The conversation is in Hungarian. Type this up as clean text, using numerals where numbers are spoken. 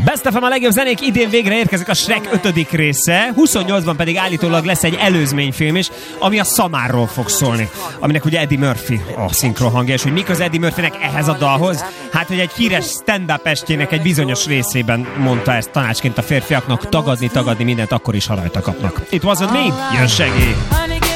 Best FM a legjobb zenék, idén végre érkezik a Shrek 5. része, 28-ban pedig állítólag lesz egy előzményfilm is, ami a szamárról fog szólni, aminek ugye Eddie Murphy a szinkronhangja, és hogy mik az Eddie Murphynek ehhez a dalhoz? Hát, hogy egy híres stand-up estjének egy bizonyos részében mondta ezt tanácsként a férfiaknak, tagadni mindent, akkor is ha rajta kapnak. It wasn't me, jön segély!